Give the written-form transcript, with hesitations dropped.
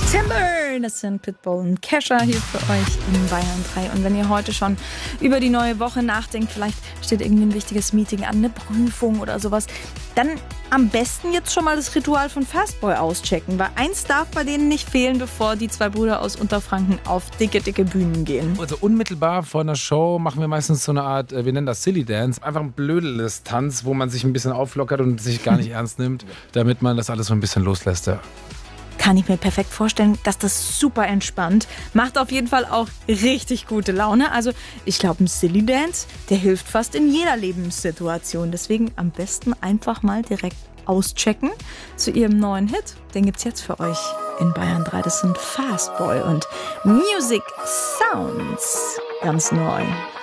Timber, das sind Pitbull und Kesha hier für euch in Bayern 3. Und wenn ihr heute schon über die neue Woche nachdenkt, vielleicht steht irgendwie ein wichtiges Meeting an, eine Prüfung oder sowas, dann am besten jetzt schon mal das Ritual von Fastboy auschecken, weil eins darf bei denen nicht fehlen, bevor die zwei Brüder aus Unterfranken auf dicke Bühnen gehen. Also unmittelbar vor einer Show machen wir meistens so eine Art, wir nennen das Silly Dance, einfach ein blödeles Tanz, wo man sich ein bisschen auflockert und sich gar nicht ernst nimmt, damit man das alles so ein bisschen loslässt. Ja. Kann ich mir perfekt vorstellen, dass das super entspannt. Macht auf jeden Fall auch richtig gute Laune. Also ich glaube, ein Silly Dance, der hilft fast in jeder Lebenssituation. Deswegen am besten einfach mal direkt auschecken zu ihrem neuen Hit. Den gibt's jetzt für euch in Bayern 3. Das sind Fastboy und Music Sounds. Ganz neu.